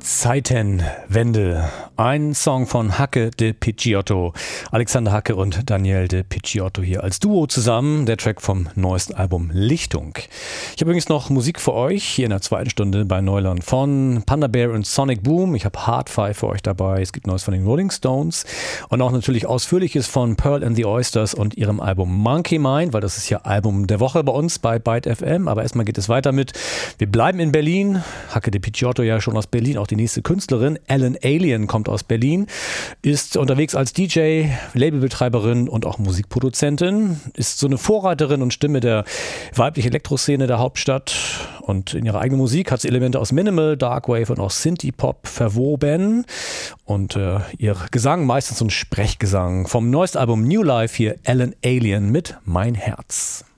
Zeitenwende. Ein Song von Hacke de Picciotto. Alexander Hacke und Daniel de Picciotto hier als Duo zusammen. Der Track vom neuesten Album Lichtung. Ich habe übrigens noch Musik für euch hier in der zweiten Stunde bei Neuland von Panda Bear und Sonic Boom. Ich habe Hard-Fi für euch dabei. Es gibt Neues von den Rolling Stones und auch natürlich Ausführliches von Pearl and the Oysters und ihrem Album Monkey Mind, weil das ist ja Album der Woche bei uns bei Byte FM. Aber erstmal geht es weiter mit, wir bleiben in Berlin. Hacke de Picciotto ja schon aus Berlin, auch die nächste Künstlerin. Ellen Alien kommt aus Berlin, ist unterwegs als DJ, Labelbetreiberin und auch Musikproduzentin, ist so eine Vorreiterin und Stimme der weiblichen Elektroszene der Hauptstadt und in ihrer eigenen Musik hat sie Elemente aus Minimal, Darkwave und auch Synthie-Pop verwoben und ihr Gesang meistens so ein Sprechgesang. Vom neuesten Album New Life hier Ellen Alien mit Mein Herz.